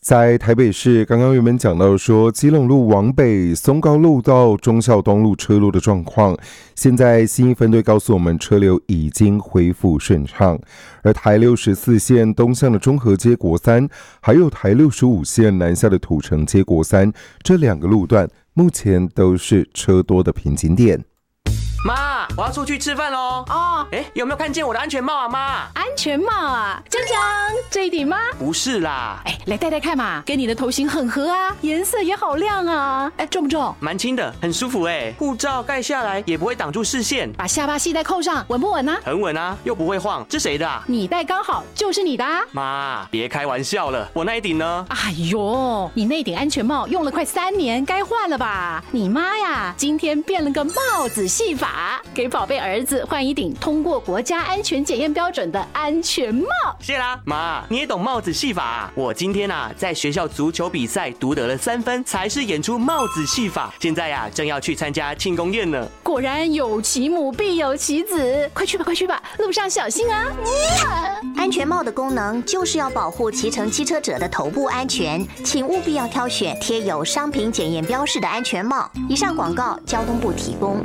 在台北市，刚刚原本讲到说，基隆路往北、松高路到忠孝东路车路的状况，现在新一分队告诉我们，车流已经恢复顺畅。而台64线东向的中和街国三，还有台65线南下的土城街国三，这两个路段目前都是车多的瓶颈点。 妈，我要出去吃饭喽！ 哦， 有没有看见我的安全帽啊，妈？ 安全帽啊，江江，这一顶吗？ 不是啦， 来戴戴看嘛，跟你的头型很合啊，颜色也好亮啊，重不重？ 蛮轻的，很舒服哎。护照盖下来也不会挡住视线， 把下巴系带扣上，稳不稳啊？ 很稳啊，又不会晃。这谁的啊？ 你戴刚好就是你的啊！ 妈，别开玩笑了，我那一顶呢？ 哎呦，你那顶安全帽用了快3年，该换了吧？你妈呀，今天变了个帽子戏法，给宝贝儿子换一顶通过国家安全检验标准的安全帽。 谢啦，妈，你也懂帽子戏法啊？我今天在学校足球比赛独得了3分，才是演出帽子戏法。现在正要去参加庆功宴呢。 果然有其母必有其子，快去吧，快去吧，路上小心啊！ 安全帽的功能就是要保护骑乘机车者的头部安全，请务必要挑选贴有商品检验标示的安全帽。以上广告，交通部提供。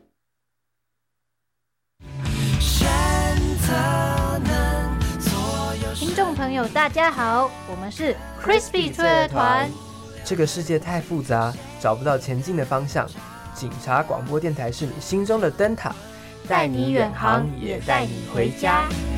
听众朋友，大家好，我们是 Crispy 脆乐团。 这个世界太复杂，找不到前进的方向。警察广播电台是你心中的灯塔， 带你远航，也带你回家。